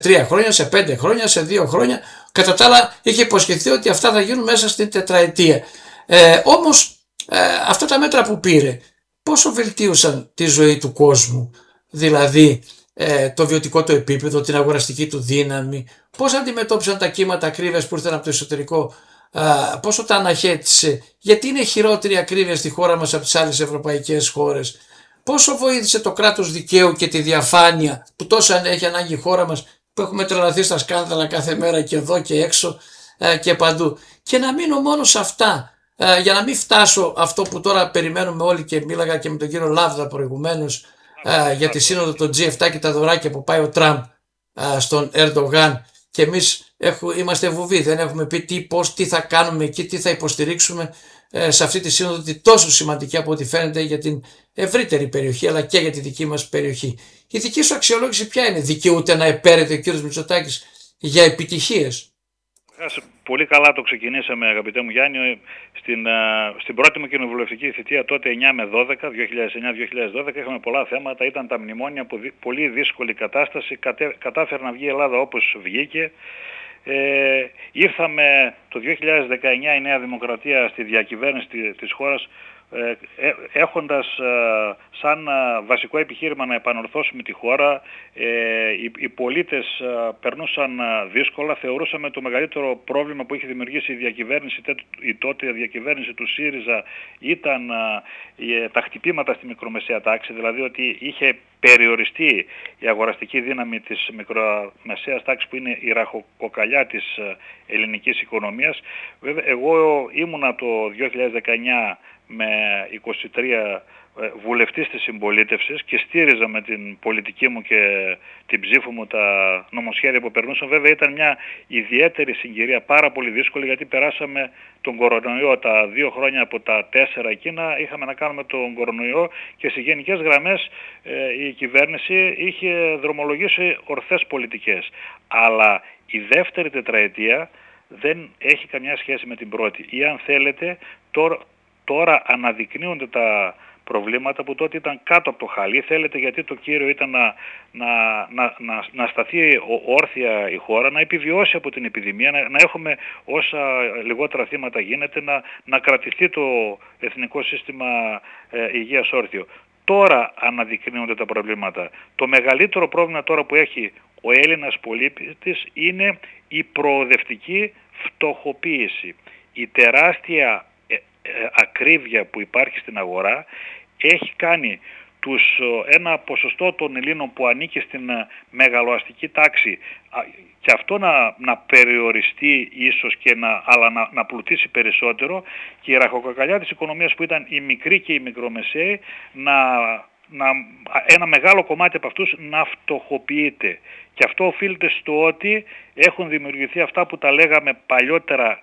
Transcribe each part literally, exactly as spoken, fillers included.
τρία χρόνια, σε πέντε χρόνια, σε δύο χρόνια. Κατά τα άλλα είχε υποσχεθεί ότι αυτά θα γίνουν μέσα στην τετραετία. Ε, όμως ε, αυτά τα μέτρα που πήρε πόσο βελτίωσαν τη ζωή του κόσμου, δηλαδή ε, το βιωτικό του επίπεδο, την αγοραστική του δύναμη, πώς αντιμετώπισαν τα κύματα ακρίβειας που ήρθαν από το εσωτερικό, α, πόσο τα αναχέτησε, γιατί είναι χειρότερη η ακρίβεια στη χώρα μας από τις άλλες ευρωπαϊκές χώρες, πόσο βοήθησε το κράτος δικαίου και τη διαφάνεια που τόσο έχει ανάγκη η χώρα μας, που έχουμε τρελαθεί στα σκάνδαλα κάθε μέρα και εδώ και έξω ε, και παντού. Και να μείνω μόνο σε αυτά, ε, για να μην φτάσω αυτό που τώρα περιμένουμε όλοι, και μίλαγα και με τον κύριο Λάβδα προηγουμένως ε, για τη σύνοδο των τζι επτά και τα δωράκια που πάει ο Τραμπ ε, στον Ερντογάν, και εμείς έχουμε, είμαστε βουβοί, δεν έχουμε πει τι, πώς, τι θα κάνουμε εκεί, τι θα υποστηρίξουμε ε, σε αυτή τη σύνοδο, τη τόσο σημαντική από ό,τι φαίνεται για την ευρύτερη περιοχή αλλά και για τη δική μας περιοχή. Η δική σου αξιολόγηση ποια είναι? Δικαιούται να επέρεται ο κύριος Μητσοτάκης για επιτυχίες? Πολύ καλά το ξεκινήσαμε, αγαπητέ μου Γιάννη. Στην, στην πρώτη μου κοινοβουλευτική θητεία, τότε εννιά με δώδεκα, δύο χιλιάδες εννιά δύο χιλιάδες δώδεκα, είχαμε πολλά θέματα. Ήταν τα μνημόνια, που πολύ δύσκολη κατάσταση. Κατέ, κατάφερε να βγει η Ελλάδα όπως βγήκε. Ε, ήρθαμε το δύο χιλιάδες δεκαεννιά η Νέα Δημοκρατία στη διακυβέρνηση της χώρας, ε, έχοντας ε, σαν ε, βασικό επιχείρημα να επανορθώσουμε τη χώρα. Ε, οι, οι πολίτες ε, περνούσαν ε, δύσκολα. Θεωρούσαμε το μεγαλύτερο πρόβλημα που είχε δημιουργήσει η διακυβέρνηση, η τότε διακυβέρνηση του ΣΥΡΙΖΑ, ήταν ε, τα χτυπήματα στη μικρομεσαία τάξη, δηλαδή ότι είχε περιοριστεί η αγοραστική δύναμη της μικρομεσαίας τάξης, που είναι η ραχοκοκαλιά της ελληνικής οικονομίας. Βέβαια, εγώ ήμουνα το δύο χιλιάδες δεκαεννιά με είκοσι τρία βουλευτής της συμπολίτευσης και στήριζα με την πολιτική μου και την ψήφο μου τα νομοσχέδια που περνούσαν. Βέβαια ήταν μια ιδιαίτερη συγκυρία, πάρα πολύ δύσκολη, γιατί περάσαμε τον κορονοϊό τα δύο χρόνια από τα τέσσερα εκείνα, είχαμε να κάνουμε τον κορονοϊό και σε γενικές γραμμές ε, η κυβέρνηση είχε δρομολογήσει ορθές πολιτικές. Αλλά η δεύτερη τετραετία δεν έχει καμιά σχέση με την πρώτη, ή αν θέλετε τώρα, τώρα αναδεικνύονται τα προβλήματα που τότε ήταν κάτω από το χαλί, θέλετε, γιατί το κύριο ήταν να, να, να, να, να σταθεί όρθια η χώρα, να επιβιώσει από την επιδημία, να, να έχουμε όσα λιγότερα θύματα γίνεται, να, να κρατηθεί το εθνικό σύστημα ε, υγείας όρθιο. Τώρα αναδεικνύονται τα προβλήματα. Το μεγαλύτερο πρόβλημα τώρα που έχει ο Έλληνας πολίτης είναι η προοδευτική φτωχοποίηση. Η τεράστια ακρίβεια που υπάρχει στην αγορά έχει κάνει τους, ένα ποσοστό των Ελλήνων που ανήκει στην μεγαλοαστική τάξη, και αυτό να, να περιοριστεί ίσως, και να, αλλά να, να πλουτίσει περισσότερο, και η ραχοκοκαλιά της οικονομίας που ήταν η μικρή και η μικρομεσαίη, να, να, ένα μεγάλο κομμάτι από αυτούς να φτωχοποιείται. Και αυτό οφείλεται στο ότι έχουν δημιουργηθεί αυτά που τα λέγαμε παλιότερα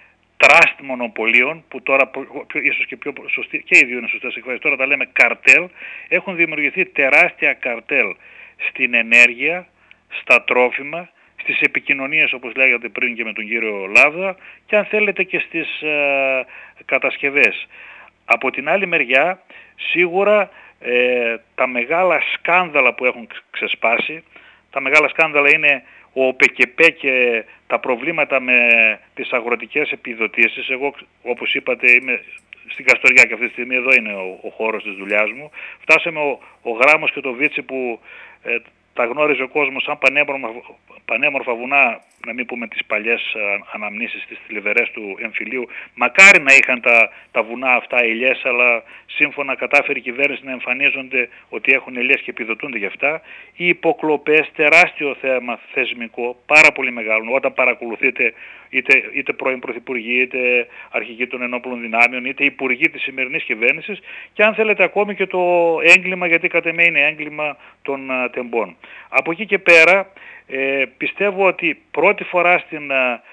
τραστ μονοπωλίων, που τώρα ίσως και πιο σωστή, και οι δύο είναι σωστές εκφράσεις, τώρα τα λέμε καρτέλ. Έχουν δημιουργηθεί τεράστια καρτέλ στην ενέργεια, στα τρόφιμα, στις επικοινωνίες, όπως λέγατε πριν και με τον κύριο Λάβδα, και αν θέλετε και στις ε, κατασκευές. Από την άλλη μεριά, σίγουρα ε, τα μεγάλα σκάνδαλα που έχουν ξεσπάσει, τα μεγάλα σκάνδαλα είναι ο ΠΚΠ και τα προβλήματα με τις αγροτικές επιδοτήσεις. Εγώ, όπως είπατε, είμαι στην Καστοριά και αυτή τη στιγμή εδώ είναι ο, ο χώρος της δουλειάς μου. Φτάσαμε ο, ο Γράμμος και το Βίτσι που ε, τα γνώριζε ο κόσμος σαν πανέμορφα, πανέμορφα βουνά, να μην πούμε τις παλιές αναμνήσεις, τις θλιβερές του εμφυλίου. Μακάρι να είχαν τα, τα βουνά αυτά ελιές, αλλά σύμφωνα κατάφερε η κυβέρνηση να εμφανίζονται ότι έχουν ελιές και επιδοτούνται γι' αυτά. Οι υποκλοπές, τεράστιο θέμα θεσμικό, πάρα πολύ μεγάλο. Όταν παρακολουθείτε είτε, είτε πρώην πρωθυπουργοί, είτε αρχηγοί των ενόπλων δυνάμεων, είτε υπουργοί της σημερινής κυβέρνησης, και αν θέλετε ακόμη και το έγκλημα, γιατί κατ' εμέ είναι έγκλημα των uh, τεμπών. Από εκεί και πέρα ε, πιστεύω ότι πρώτη φορά στην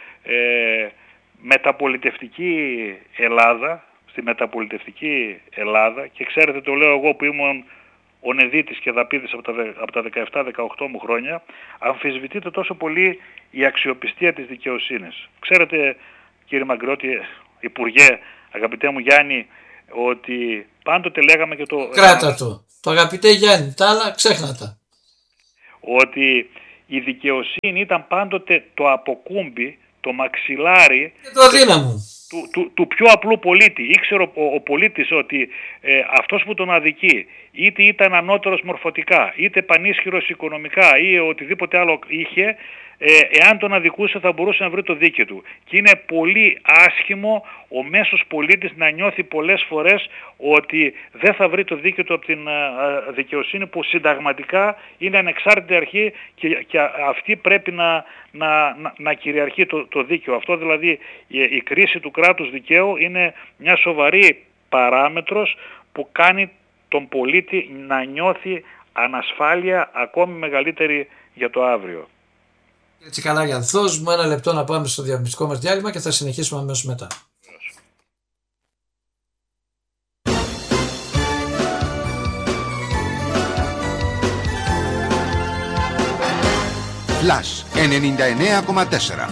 ε, μεταπολιτευτική Ελλάδα, στη μεταπολιτευτική Ελλάδα, και ξέρετε το λέω εγώ που ήμουν ο Νεδίτης και Δαπίδης από τα, από τα δεκαεπτά δεκαοκτώ μου χρόνια, αμφισβητείται τόσο πολύ η αξιοπιστία της δικαιοσύνης. Ξέρετε, κύριε Μαγκρότη, Υπουργέ, αγαπητέ μου Γιάννη, ότι πάντοτε λέγαμε και το... Κράτα το, το αγαπητέ Γιάννη, τα άλλα ξέχνα τα. Ότι η δικαιοσύνη ήταν πάντοτε το αποκούμπι, το μαξιλάρι το αδύναμο. Του, του, του πιο απλού πολίτη. Ήξερε ο, ο πολίτης ότι ε, αυτός που τον αδικεί, είτε ήταν ανώτερος μορφωτικά, είτε πανίσχυρος οικονομικά ή οτιδήποτε άλλο είχε, ε, εάν τον αδικούσε θα μπορούσε να βρει το δίκαιο του. Και είναι πολύ άσχημο ο μέσος πολίτης να νιώθει πολλές φορές ότι δεν θα βρει το δίκαιο του από την α, δικαιοσύνη, που συνταγματικά είναι ανεξάρτητη αρχή και, και αυτή πρέπει να, να, να, να κυριαρχεί το, το δίκαιο. Αυτό δηλαδή η, η κρίση του κράτους δικαίου είναι μια σοβαρή παράμετρος που κάνει τον πολίτη να νιώθει ανασφάλεια ακόμη μεγαλύτερη για το αύριο. Έτσι καλά, για δώσ' μου ένα λεπτό να πάμε στο διαφημιστικό μας διάλειμμα και θα συνεχίσουμε αμέσως μετά. Flash ενενήντα εννέα κόμμα τέσσερα.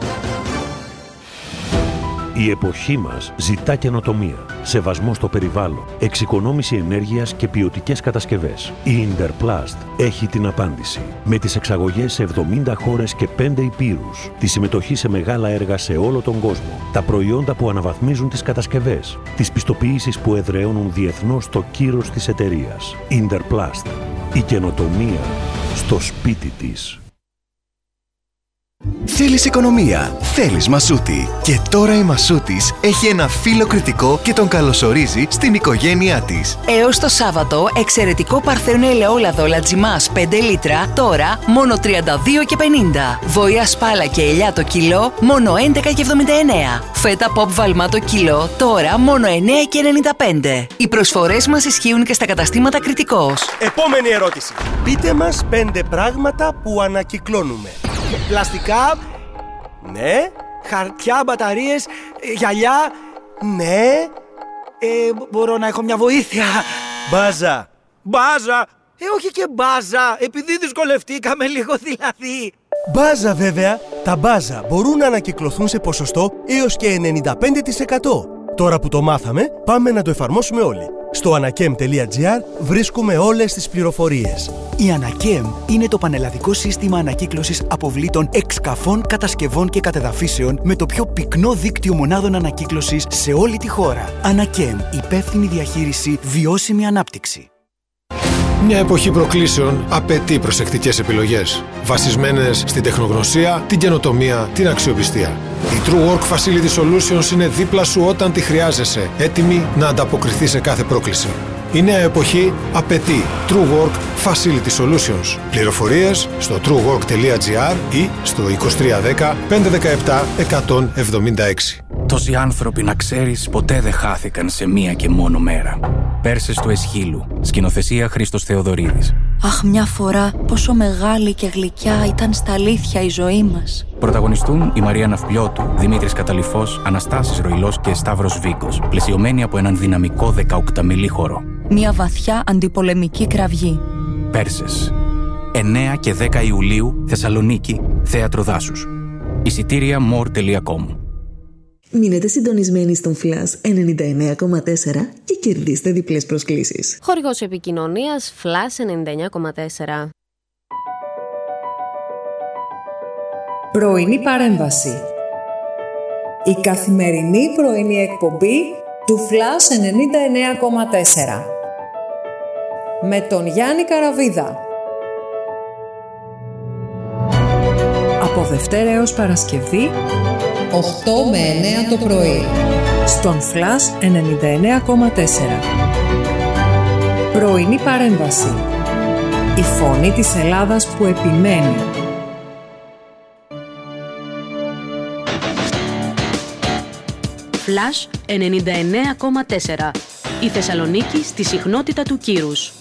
Η εποχή μας ζητά καινοτομία, σεβασμό στο περιβάλλον, εξοικονόμηση ενέργειας και ποιοτικές κατασκευές. Η Interplast έχει την απάντηση. Με τις εξαγωγές σε εβδομήντα χώρες και πέντε υπήρους, τη συμμετοχή σε μεγάλα έργα σε όλο τον κόσμο, τα προϊόντα που αναβαθμίζουν τις κατασκευές, τις πιστοποιήσεις που εδραιώνουν διεθνώς το κύρος της εταιρείας. Interplast. Η καινοτομία στο σπίτι της. Θέλεις οικονομία, θέλεις Μασούτη. Και τώρα η Μασούτης έχει ένα φύλλο κριτικό και τον καλωσορίζει στην οικογένειά της. Έως το Σάββατο, εξαιρετικό παρθένο ελαιόλαδο Λατζιμάς πέντε λίτρα, τώρα μόνο τριάντα δύο και πενήντα. Βοήα σπάλα και ελιά το κιλό, μόνο έντεκα και εβδομήντα εννέα. Φέτα pop βαλμά το κιλό, τώρα μόνο εννέα και ενενήντα πέντε. Οι προσφορές μας ισχύουν και στα καταστήματα Κριτικός. Επόμενη ερώτηση. Πείτε μας πέντε πράγματα που ανακυκλώνουμε. Πλαστικά, ναι. Χαρτιά, μπαταρίες, γυαλιά, ναι. Ε, μπορώ να έχω μια βοήθεια? Μπάζα. Μπάζα. Ε, όχι και μπάζα, επειδή δυσκολευτήκαμε λίγο δηλαδή. Μπάζα βέβαια. Τα μπάζα μπορούν να ανακυκλωθούν σε ποσοστό έως και ενενήντα πέντε τοις εκατό. Τώρα που το μάθαμε, πάμε να το εφαρμόσουμε όλοι. Στο ανακέμ τελεία τζι άρ βρίσκουμε όλες τις πληροφορίες. Η Ανακέμ είναι το πανελλαδικό σύστημα ανακύκλωσης αποβλήτων εξκαφών, κατασκευών και κατεδαφίσεων με το πιο πυκνό δίκτυο μονάδων ανακύκλωσης σε όλη τη χώρα. Ανακέμ, υπεύθυνη διαχείριση, βιώσιμη ανάπτυξη. Μια εποχή προκλήσεων απαιτεί προσεκτικές επιλογές, βασισμένες στην τεχνογνωσία, την καινοτομία, την αξιοπιστία. Η True Work Facility Solutions είναι δίπλα σου όταν τη χρειάζεσαι, έτοιμη να ανταποκριθεί σε κάθε πρόκληση. Η νέα εποχή απαιτεί True Work Facility Solutions. Πληροφορίες στο true work τελεία τζι άρ ή στο είκοσι τρία δέκα πεντακόσια δεκαεπτά εκατόν εβδομήντα έξι. Τόσοι άνθρωποι, να ξέρεις, ποτέ δεν χάθηκαν σε μία και μόνο μέρα. Πέρσες του Εσχύλου. Σκηνοθεσία Χρήστος Θεοδωρίδης. Αχ, μια φορά πόσο μεγάλη και γλυκιά ήταν στα αλήθεια η ζωή μας. Πρωταγωνιστούν η Μαρία Ναυπλιώτου, Δημήτρης Καταλυφός, Αναστάσης Ροϊλός και Σταύρος Βίκος, πλαισιωμένοι από έναν δυναμικό δεκαοκταμιλή χορό. Μια βαθιά αντιπολεμική κραυγή. Πέρσες. εννέα και δέκα Ιουλίου, Θεσσαλονίκη, Θέατρο Δάσους. Εισιτήρια more τελεία com. Μείνετε συντονισμένοι στον Flash ενενήντα εννέα κόμμα τέσσερα και κερδίστε διπλές προσκλήσεις. Χορηγός επικοινωνίας Flash ενενήντα εννέα κόμμα τέσσερα. Πρωινή παρέμβαση. Η καθημερινή πρωινή εκπομπή του Flash ενενήντα εννέα κόμμα τέσσερα. Με τον Γιάννη Καραβίδα. Από Δευτέρα έως Παρασκευή, οκτώ με εννέα το πρωί, στον Flash ενενήντα εννέα κόμμα τέσσερα. Πρωινή παρέμβαση. Η φωνή της Ελλάδας που επιμένει. Flash ενενήντα εννέα κόμμα τέσσερα. Η Θεσσαλονίκη στη συχνότητα του κύρους.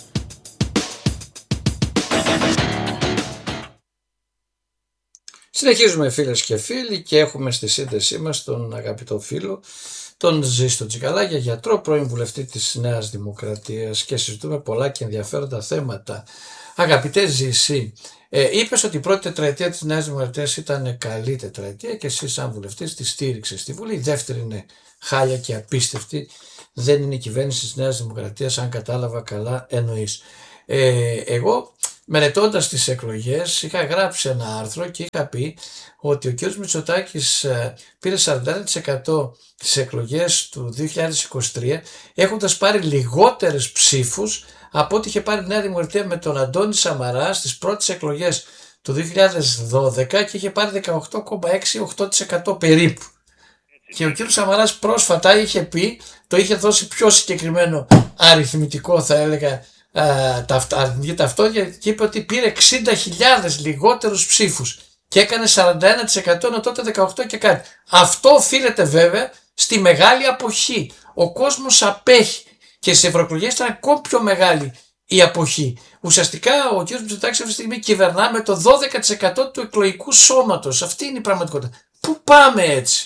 Συνεχίζουμε φίλες και φίλοι και έχουμε στη σύνδεσή μας τον αγαπητό φίλο, τον Ζήστο Τσικαλάκια, γιατρό, πρώην βουλευτή της Νέας Δημοκρατίας, και συζητούμε πολλά και ενδιαφέροντα θέματα. Αγαπητέ Ζήση, ε, είπες ότι η πρώτη τετραετία της Νέας Δημοκρατίας ήταν καλή τετραετία και εσύ σαν βουλευτής τη στήριξε στη Βουλή. Η δεύτερη είναι χάλια και απίστευτη. Δεν είναι η κυβέρνηση της Νέας Δημοκρατίας, αν κατάλαβα καλά εννοείς. Ε, εγώ μελετώντας τις εκλογές, είχα γράψει ένα άρθρο και είχα πει ότι ο κ. Μητσοτάκης πήρε σαράντα ένα τοις εκατό στις εκλογές του δύο χιλιάδες είκοσι τρία, έχοντας πάρει λιγότερες ψήφους από ό,τι είχε πάρει η Νέα Δημοκρατία με τον Αντώνη Σαμαρά στις πρώτες εκλογές του δύο χιλιάδες δώδεκα και είχε πάρει δεκαοκτώ κόμμα εξήντα οκτώ τοις εκατό περίπου. Και ο κ. Σαμαράς πρόσφατα είχε πει, το είχε δώσει πιο συγκεκριμένο αριθμητικό θα έλεγα αριθμητική ταυτότητα, και είπε ότι πήρε εξήντα χιλιάδες λιγότερους ψήφους και έκανε σαράντα ένα τοις εκατό ενώ τότε δεκαοκτώ και κάτι. Αυτό οφείλεται βέβαια στη μεγάλη αποχή. Ο κόσμος απέχει και στις ευρωεκλογές ήταν ακόμη πιο μεγάλη η αποχή. Ουσιαστικά ο κ. Μητσοτάκης αυτή τη στιγμή κυβερνά με το δώδεκα τοις εκατό του εκλογικού σώματος. Αυτή είναι η πραγματικότητα. Πού πάμε έτσι?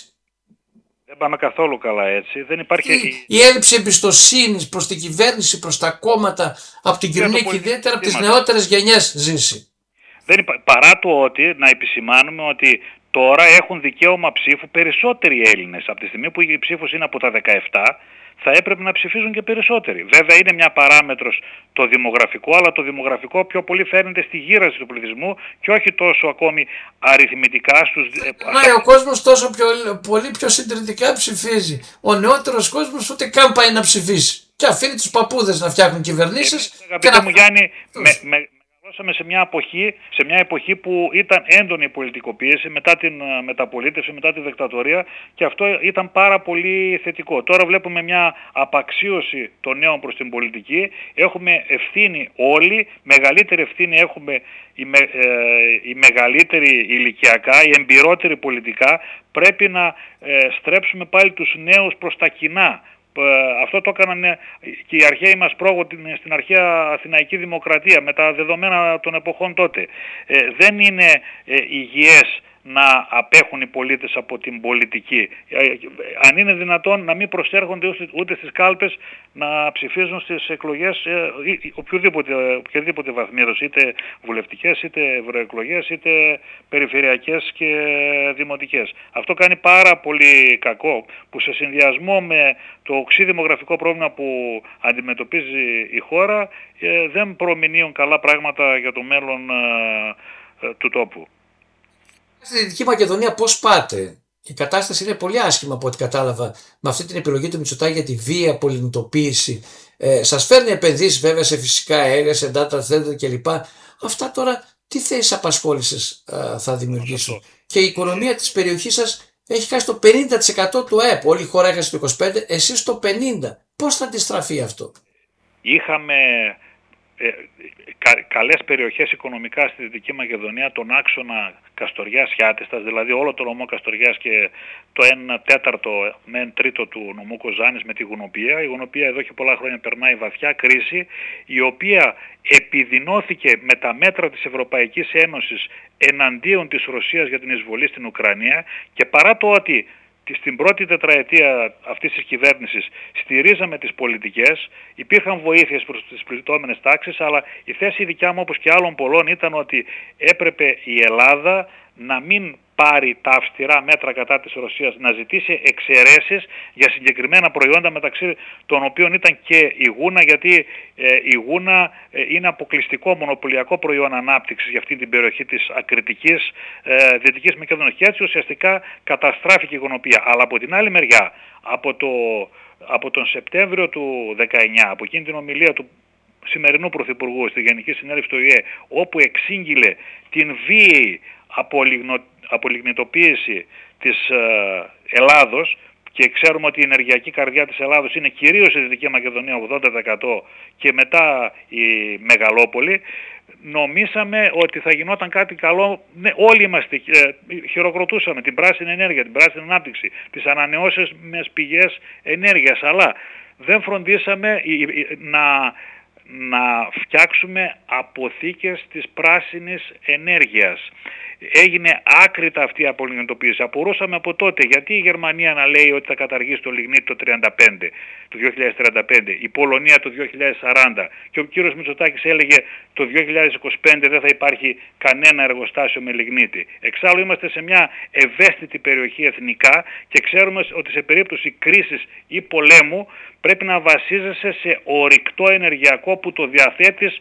Δεν πάμε καθόλου καλά έτσι. Δεν υπάρχει... η, η έλλειψη εμπιστοσύνης προς την κυβέρνηση, προς τα κόμματα, από την κοινωνία και ιδιαίτερα από τις νεότερες γενιές ζήσει. Δεν υπά... Παρά το ότι, να επισημάνουμε ότι τώρα έχουν δικαίωμα ψήφου περισσότεροι Έλληνες. Από τη στιγμή που η ψήφος είναι από τα δεκαεπτά, θα έπρεπε να ψηφίζουν και περισσότεροι. Βέβαια είναι μια παράμετρος το δημογραφικό, αλλά το δημογραφικό πιο πολύ φαίνεται στη γύρανση του πληθυσμού και όχι τόσο ακόμη αριθμητικά στους... Ναι, ο κόσμος τόσο πιο, πολύ πιο συντηρητικά ψηφίζει. Ο νεότερος κόσμος ούτε καν πάει να ψηφίσει. Και αφήνει τους παππούδες να φτιάχνουν κυβερνήσεις. Και να... μου Γιάννη, με, με, μεγαλώσαμε σε μια, εποχή, σε μια εποχή που ήταν έντονη η πολιτικοποίηση μετά την μεταπολίτευση, μετά τη δικτατορία, και αυτό ήταν πάρα πολύ θετικό. Τώρα βλέπουμε μια απαξίωση των νέων προς την πολιτική. Έχουμε ευθύνη όλοι, μεγαλύτερη ευθύνη έχουμε οι, με, ε, οι μεγαλύτεροι ηλικιακά, οι εμπειρότεροι πολιτικά. Πρέπει να ε, στρέψουμε πάλι τους νέους προς τα κοινά. Αυτό το έκαναν και οι αρχαίοι μας πρόγονοι στην αρχαία Αθηναϊκή Δημοκρατία με τα δεδομένα των εποχών τότε. Ε, δεν είναι ε, υγιές να απέχουν οι πολίτες από την πολιτική. Ε, αν είναι δυνατόν να μην προσέρχονται ούτε στις κάλπες να ψηφίζουν στις εκλογές ε, οποιοδήποτε, οποιοδήποτε βαθμίδος, είτε βουλευτικές, είτε ευρωεκλογές, είτε περιφερειακές και δημοτικές. Αυτό κάνει πάρα πολύ κακό, που σε συνδυασμό με το οξύ δημογραφικό πρόβλημα που αντιμετωπίζει η χώρα ε, δεν προμηνύουν καλά πράγματα για το μέλλον ε, ε, του τόπου. Στη Δυτική Μακεδονία πώς πάτε? Η κατάσταση είναι πολύ άσχημα από ό,τι κατάλαβα με αυτή την επιλογή του Μητσοτάκη για τη βία πολυνητοποίηση. Ε, σας φέρνει επενδύσεις βέβαια σε φυσικά αέρια, σε data center κλπ. Αυτά τώρα τι θέσεις απασχόλησης ε, θα δημιουργήσουν? Και η οικονομία της περιοχής σας έχει χάσει το πενήντα τοις εκατό του ΑΕΠ. Όλη η χώρα έχασε το είκοσι πέντε τοις εκατό, εσείς το πενήντα τοις εκατό. Πώς θα αντιστραφεί αυτό? Είχαμε ε, κα, καλές περιοχές οικονομικά στη Δυτική Μακεδονία, τον άξονα Καστοριάς-Χιάτιστας, δηλαδή όλο το νομό Καστοριάς και το ένα τέταρτο με ένα τρίτο του νομού Κοζάνης με τη Γουνοπία. Η Γουνοπία εδώ και πολλά χρόνια περνάει βαθιά κρίση, η οποία επιδεινώθηκε με τα μέτρα της Ευρωπαϊκής Ένωσης εναντίον της Ρωσίας για την εισβολή στην Ουκρανία, και παρά το ότι στην πρώτη τετραετία αυτής της κυβέρνησης στηρίζαμε τις πολιτικές, υπήρχαν βοήθειες προς τις πληττόμενες τάξεις, αλλά η θέση δικιά μου όπως και άλλων πολλών ήταν ότι έπρεπε η Ελλάδα να μην πάρει τα αυστηρά μέτρα κατά της Ρωσίας, να ζητήσει εξαιρέσεις για συγκεκριμένα προϊόντα, μεταξύ των οποίων ήταν και η γούνα, γιατί ε, η γούνα ε, είναι αποκλειστικό μονοπωλιακό προϊόν ανάπτυξης για αυτή την περιοχή της ακριτικής ε, Δυτικής Μακεδονίας, και έτσι ουσιαστικά καταστράφηκε η γουνοπία. Αλλά από την άλλη μεριά, από, το, από τον Σεπτέμβριο του δεκαεννιά, από εκείνη την ομιλία του σημερινού Πρωθυπουργού στη Γενική Συνέλευση του ΟΗΕ, όπου εξήγηλε την βίαιη απολιγνητοποίηση της ε, Ελλάδος, και ξέρουμε ότι η ενεργειακή καρδιά της Ελλάδος είναι κυρίως η Δυτική Μακεδονία ογδόντα τοις εκατό και μετά η Μεγαλόπολη, νομίσαμε ότι θα γινόταν κάτι καλό. Ναι, όλοι είμαστε, ε, χειροκροτούσαμε την πράσινη ενέργεια, την πράσινη ανάπτυξη, τις ανανεώσιμες πηγές ενέργειας, αλλά δεν φροντίσαμε να, να φτιάξουμε αποθήκες της πράσινης ενέργειας. Έγινε άκρητα αυτή η απολιγνητοποίηση. Απορούσαμε από τότε γιατί η Γερμανία να λέει ότι θα καταργήσει το λιγνίτη το τριάντα πέντε, το δύο χιλιάδες τριάντα πέντε, η Πολωνία το δύο χιλιάδες σαράντα, και ο κύριος Μητσοτάκης έλεγε το δύο χιλιάδες είκοσι πέντε δεν θα υπάρχει κανένα εργοστάσιο με λιγνίτη. Εξάλλου είμαστε σε μια ευαίσθητη περιοχή εθνικά και ξέρουμε ότι σε περίπτωση κρίσης ή πολέμου πρέπει να βασίζεσαι σε ορυκτό ενεργειακό που το διαθέτεις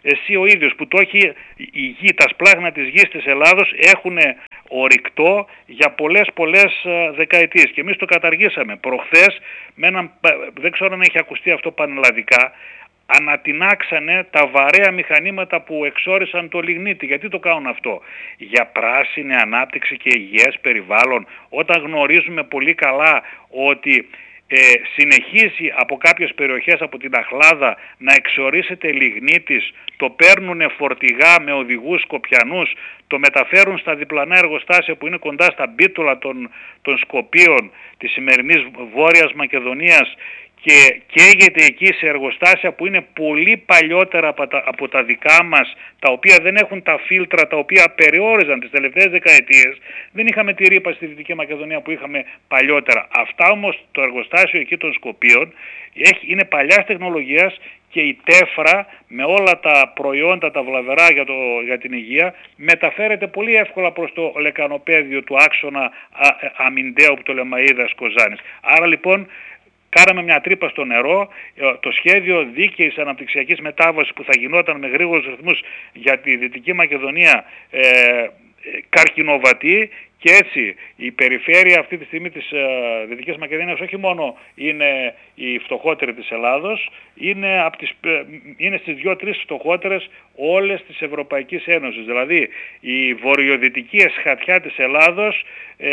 εσύ ο ίδιος που το έχει η γη, τα σπλάχνα της γης της Ελλάδος έχουν ορυκτό για πολλές πολλές δεκαετίες και εμείς το καταργήσαμε. Προχθές, με έναν, δεν ξέρω αν έχει ακουστεί αυτό πανελλαδικά, ανατινάξανε τα βαρέα μηχανήματα που εξόρισαν το λιγνίτη. Γιατί το κάνουν αυτό? Για πράσινη ανάπτυξη και υγιές περιβάλλον, όταν γνωρίζουμε πολύ καλά ότι ε, συνεχίζει από κάποιες περιοχές, από την Αχλάδα, να εξορίσεται λιγνίτης, το παίρνουν φορτηγά με οδηγούς Σκοπιανούς, το μεταφέρουν στα διπλανά εργοστάσια που είναι κοντά στα μπίτουλα των, των Σκοπίων της σημερινής Βόρειας Μακεδονίας και καίγεται εκεί σε εργοστάσια που είναι πολύ παλιότερα από τα, από τα δικά μας, τα οποία δεν έχουν τα φίλτρα τα οποία περιόριζαν τις τελευταίες δεκαετίες. Δεν είχαμε τη ρήπα στη Δυτική Μακεδονία που είχαμε παλιότερα. Αυτά όμως, το εργοστάσιο εκεί των Σκοπίων έχει, είναι παλιάς τεχνολογίας και η τέφρα με όλα τα προϊόντα τα βλαβερά για, το, για την υγεία μεταφέρεται πολύ εύκολα προς το λεκανοπέδιο του άξονα α, αμυντέου που το Λεμαΐδας Κοζάνης. Άρα λοιπόν κάναμε μια τρύπα στο νερό. Το σχέδιο δίκαιης αναπτυξιακής μετάβασης που θα γινόταν με γρήγορους ρυθμούς για τη Δυτική Μακεδονία ε, καρκινοβατεί, και έτσι η περιφέρεια αυτή τη στιγμή της ε, Δυτικής Μακεδονίας όχι μόνο είναι η φτωχότερη της Ελλάδος, είναι, από τις, ε, είναι στις δύο-τρεις φτωχότερες όλες της Ευρωπαϊκής Ένωσης. Δηλαδή η βορειοδυτική εσχατιά της Ελλάδος ε,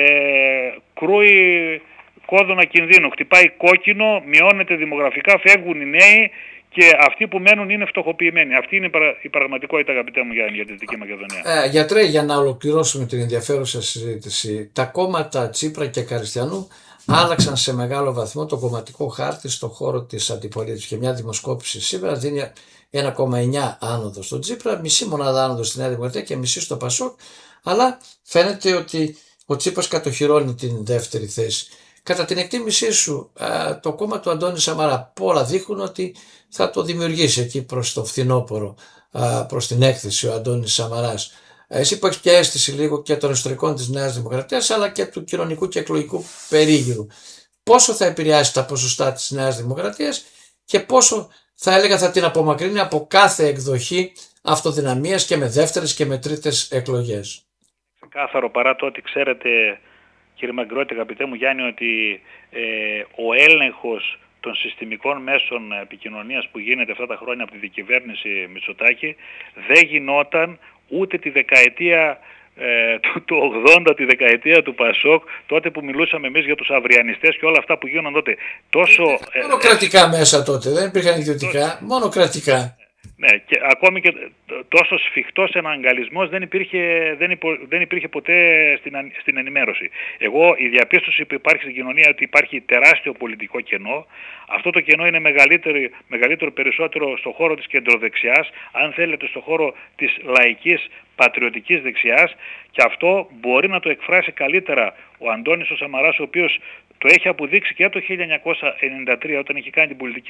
κρούει κόδωνα κινδύνου, χτυπάει κόκκινο, μειώνεται δημογραφικά, φεύγουν οι νέοι και αυτοί που μένουν είναι φτωχοποιημένοι. Αυτή είναι η πραγματικότητα, αγαπητέ μου Γιάννη, για τη Δυτική Μακεδονία. Ε, γιατρέ, για να ολοκληρώσουμε την ενδιαφέρουσα συζήτηση, τα κόμματα Τσίπρα και Καριστιανού άλλαξαν σε μεγάλο βαθμό το κομματικό χάρτη στον χώρο της αντιπολίτευσης και μια δημοσκόπηση σήμερα δίνει ένα κόμμα εννιά άνοδο στον Τσίπρα, μισή μονάδα άνοδο στη Νέα Δημοκρατία και μισή στο Πασόκ, αλλά φαίνεται ότι ο Τσίπρας κατοχυρώνει την δεύτερη θέση. Κατά την εκτίμησή σου, το κόμμα του Αντώνη Σαμαρά, πολλά δείχνουν ότι θα το δημιουργήσει εκεί προς το φθινόπωρο, προς την έκθεση ο Αντώνης Σαμαράς. Εσύ που έχεις πια αίσθηση λίγο και των ιστορικών της Νέας Δημοκρατίας, αλλά και του κοινωνικού και εκλογικού περίγυρου, πόσο θα επηρεάσει τα ποσοστά της Νέας Δημοκρατίας και πόσο θα έλεγα θα την απομακρύνει από κάθε εκδοχή αυτοδυναμίας και με δεύτερες και με τρίτες εκλογές? Κάθαρο, παρά το ότι ξέρετε, κύριε Μαγκρότη, αγαπητέ μου Γιάννη, ότι ε, ο έλεγχος των συστημικών μέσων επικοινωνίας που γίνεται αυτά τα χρόνια από τη διακυβέρνηση Μητσοτάκη δεν γινόταν ούτε τη δεκαετία ε, του, του ογδόντα, τη δεκαετία του Πασόκ, τότε που μιλούσαμε εμείς για τους αυριανιστές και όλα αυτά που γίνονταν τότε. Τόσο, ε, μόνο κρατικά ε, μέσα τότε, δεν υπήρχαν ιδιωτικά, μόνο κρατικά. Ναι, και ακόμη και τόσο σφιχτός εναγκαλισμός δεν υπήρχε, δεν υπο, δεν υπήρχε ποτέ στην, στην ενημέρωση. Εγώ η διαπίστωση που υπάρχει στην κοινωνία ότι υπάρχει τεράστιο πολιτικό κενό. Αυτό το κενό είναι μεγαλύτερο, μεγαλύτερο περισσότερο στο χώρο της κεντροδεξιάς, αν θέλετε στο χώρο της λαϊκής πατριωτικής δεξιάς, και αυτό μπορεί να το εκφράσει καλύτερα ο Αντώνης ο Σαμαράς, ο οποίος το έχει αποδείξει και το χίλια εννιακόσια ενενήντα τρία όταν έχει κάνει την πολιτική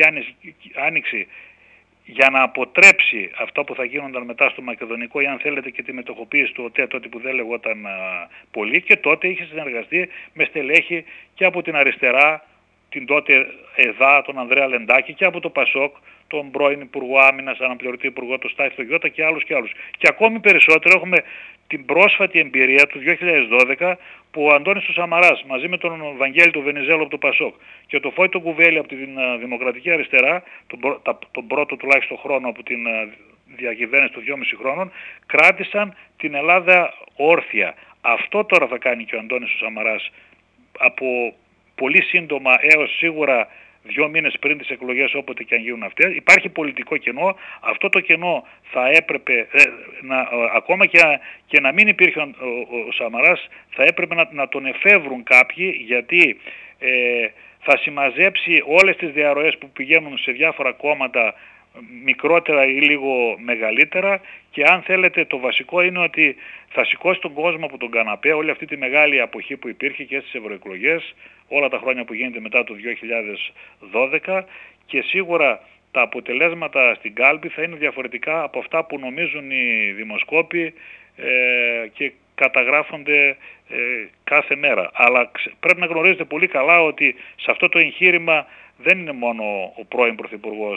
άνοιξη για να αποτρέψει αυτά που θα γίνονταν μετά στο Μακεδονικό, ή αν θέλετε και τη μετοχοποίηση του ΟΤΕ, τότε που δεν λεγόταν α, πολύ, και τότε είχε συνεργαστεί με στελέχη και από την αριστερά, την τότε ΕΔΑ, τον Ανδρέα Λεντάκη, και από το Πασόκ, τον πρώην Υπουργό Άμυνας, αναπληρωτή Υπουργό, τον Στάθη Γιώτα και άλλους και άλλους. Και ακόμη περισσότερο έχουμε την πρόσφατη εμπειρία του δύο χιλιάδες δώδεκα, που ο Αντώνης ο Σαμαράς μαζί με τον Βαγγέλη του Βενιζέλο από το Πασόκ και το Φόιτο Κουβέλη από την Δημοκρατική Αριστερά, τον, τα, τον πρώτο τουλάχιστον χρόνο από την διακυβέρνηση των δυόμισι χρόνων, κράτησαν την Ελλάδα όρθια. Αυτό τώρα θα κάνει και ο Αντώνης ο Σαμαράς από πολύ σύντομα έως σίγουρα δύο μήνες πριν τις εκλογές, όποτε και αν γίνουν αυτές. Υπάρχει πολιτικό κενό. Αυτό το κενό θα έπρεπε, ε, να, ε, ακόμα και, και να μην υπήρχε ο, ο, ο Σαμαράς, θα έπρεπε να, να τον εφεύρουν κάποιοι, γιατί ε, θα συμμαζέψει όλες τις διαρροές που πηγαίνουν σε διάφορα κόμματα, μικρότερα ή λίγο μεγαλύτερα, και αν θέλετε το βασικό είναι ότι θα σηκώσει τον κόσμο από τον καναπέ όλη αυτή τη μεγάλη αποχή που υπήρχε και στις ευρωεκλογές όλα τα χρόνια που γίνεται μετά το δύο χιλιάδες δώδεκα, και σίγουρα τα αποτελέσματα στην κάλπη θα είναι διαφορετικά από αυτά που νομίζουν οι δημοσκόποι ε, και καταγράφονται ε, κάθε μέρα. Αλλά πρέπει να γνωρίζετε πολύ καλά ότι σε αυτό το εγχείρημα δεν είναι μόνο ο πρώην Πρωθυπουργός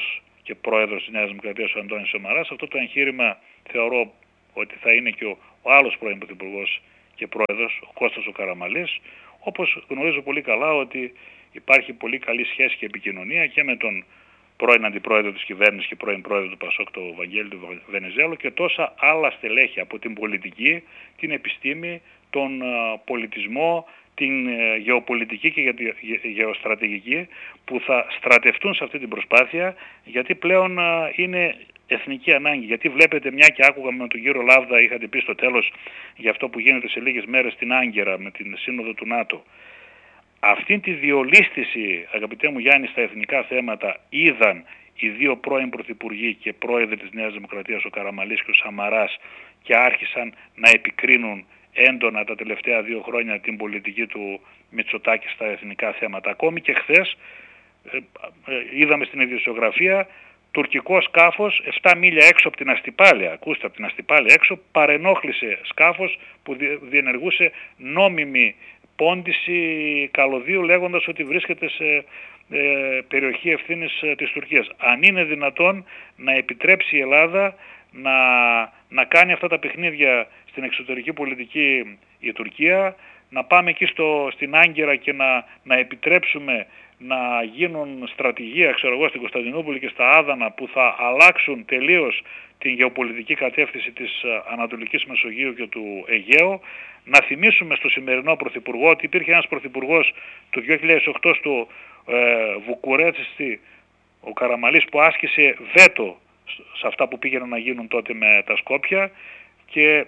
και πρόεδρος της Νέας Δημοκρατίας ο Αντώνης Σαμαράς. Αυτό το εγχείρημα θεωρώ ότι θα είναι και ο, ο άλλος πρώην πρωθυπουργός και πρόεδρος, ο Κώστας ο Καραμαλής, όπως γνωρίζω πολύ καλά ότι υπάρχει πολύ καλή σχέση και επικοινωνία και με τον πρώην αντιπρόεδρο της κυβέρνησης και πρώην πρόεδρο του ΠΑΣΟΚ, τον Βαγγέλη του Βενιζέλο, και τόσα άλλα στελέχη από την πολιτική, την επιστήμη, τον πολιτισμό, την γεωπολιτική και γεωστρατηγική, που θα στρατευτούν σε αυτή την προσπάθεια, γιατί πλέον είναι εθνική ανάγκη. Γιατί βλέπετε, μια και άκουγα με τον κύριο Λάβδα, είχατε πει στο τέλος για αυτό που γίνεται σε λίγες μέρες στην Άγκυρα με την σύνοδο του ΝΑΤΟ. Αυτή τη διολίσθηση, αγαπητέ μου Γιάννη, στα εθνικά θέματα είδαν οι δύο πρώην πρωθυπουργοί και πρόεδροι της Νέας Δημοκρατίας, ο Καραμαλής και ο Σαμαράς, και άρχισαν να επικρίνουν έντονα τα τελευταία δύο χρόνια την πολιτική του Μητσοτάκη στα εθνικά θέματα. Ακόμη και χθες ε, ε, είδαμε στην ειδησιογραφία τουρκικό σκάφος επτά μίλια έξω από την Αστυπάλαια, ακούστε, από την Αστυπάλαια έξω, παρενόχλησε σκάφος που διενεργούσε νόμιμη πόντιση καλωδίου, λέγοντας ότι βρίσκεται σε ε, περιοχή ευθύνης ε, της Τουρκίας. Αν είναι δυνατόν να επιτρέψει η Ελλάδα να, να κάνει αυτά τα παιχνίδια στην εξωτερική πολιτική η Τουρκία, να πάμε εκεί στο, στην Άγκυρα και να, να επιτρέψουμε να γίνουν στρατηγία, ξέρω εγώ, στην Κωνσταντινούπολη και στα Άδανα, που θα αλλάξουν τελείως την γεωπολιτική κατεύθυνση της Ανατολικής Μεσογείου και του Αιγαίου. Να θυμίσουμε στο σημερινό πρωθυπουργό ότι υπήρχε ένας πρωθυπουργός του δύο χιλιάδες οκτώ στο ε, Βουκουρέστι, ο Καραμαλής, που άσκησε βέτο σε αυτά που πήγαιναν να γίνουν τότε με τα Σκόπια, και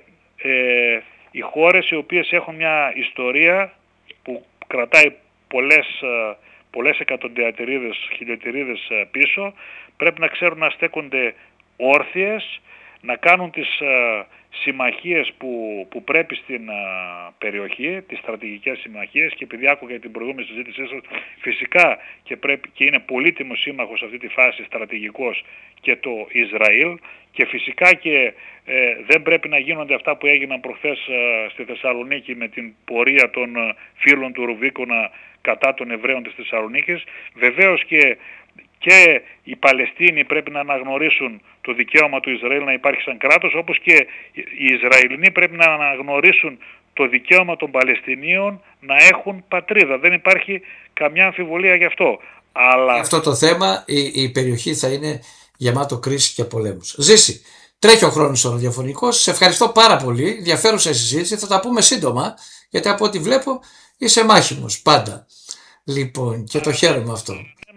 ε, οι χώρες οι οποίες έχουν μια ιστορία που κρατάει πολλές, πολλές εκατονταετηρίδες, χιλιοτηρίδες πίσω, πρέπει να ξέρουν να στέκονται όρθιες, να κάνουν τις uh, συμμαχίες που, που πρέπει στην uh, περιοχή, τις στρατηγικές συμμαχίες, και επειδή άκουγα την προηγούμενη συζήτησή σας, φυσικά και, πρέπει, και είναι πολύτιμος σύμμαχος σε αυτή τη φάση στρατηγικός και το Ισραήλ, και φυσικά και ε, δεν πρέπει να γίνονται αυτά που έγιναν προχθές ε, στη Θεσσαλονίκη με την πορεία των ε, φίλων του Ρουβίκονα κατά των Εβραίων της Θεσσαλονίκης. Βεβαίως και Και οι Παλαιστίνοι πρέπει να αναγνωρίσουν το δικαίωμα του Ισραήλ να υπάρχει σαν κράτος, όπως και οι Ισραηλινοί πρέπει να αναγνωρίσουν το δικαίωμα των Παλαιστινίων να έχουν πατρίδα. Δεν υπάρχει καμιά αμφιβολία γι' αυτό. Αλλά... αυτό το θέμα η, η περιοχή θα είναι γεμάτο κρίση και πολέμους. Ζήση, τρέχει ο χρόνος ο ραδιοφωνικός. Σε ευχαριστώ πάρα πολύ. Ενδιαφέρουσα συζήτηση. Θα τα πούμε σύντομα, γιατί από ό,τι βλέπω είσαι μάχημος πάντα. Λοιπόν, και το χαίρομαι αυτό.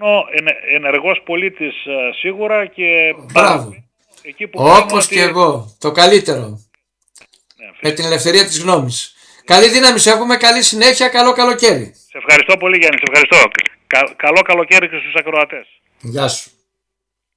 Ενεργός πολίτης σίγουρα και... Μπράβο. Όπως και ότι... εγώ. Το καλύτερο. Ναι, με την ελευθερία της γνώμης. Καλή δύναμη σε έχουμε, καλή συνέχεια, καλό καλοκαίρι. Σε ευχαριστώ πολύ Γιάννη, σε ευχαριστώ. Κα, καλό καλοκαίρι και στους ακροατές. Γεια σου.